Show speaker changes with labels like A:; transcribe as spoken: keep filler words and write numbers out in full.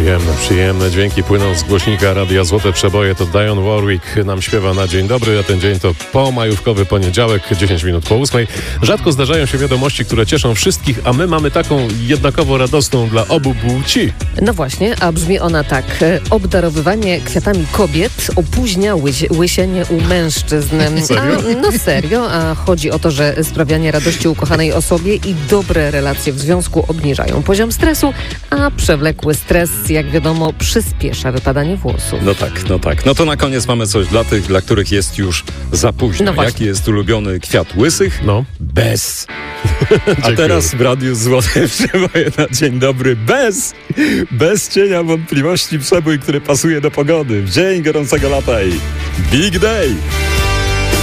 A: Przyjemne, przyjemne dźwięki płyną z głośnika Radia Złote Przeboje. To Dionne Warwick nam śpiewa na dzień dobry, a ten dzień to pomajówkowy poniedziałek, dziesięć minut po ósmej. Rzadko zdarzają się wiadomości, które cieszą wszystkich, a my mamy taką jednakowo radosną dla obu płci.
B: No właśnie, a brzmi ona tak. Obdarowywanie kwiatami kobiet opóźnia łyś- łysienie u mężczyzn.
A: Serio?
B: A, no serio, a chodzi o to, że sprawianie radości ukochanej osobie i dobre relacje w związku obniżają poziom stresu, a przewlekły stres, jak wiadomo, przyspiesza wypadanie włosów.
C: No tak, no tak. No to na koniec mamy coś dla tych, dla których jest już za późno.
B: No właśnie.
C: Jaki jest ulubiony kwiat łysych?
A: No.
C: Bez. A teraz w Radiu Złote Przeboje na dzień dobry. Bez. Bez cienia wątpliwości przebój, który pasuje do pogody. W dzień gorącego lata i Big Day.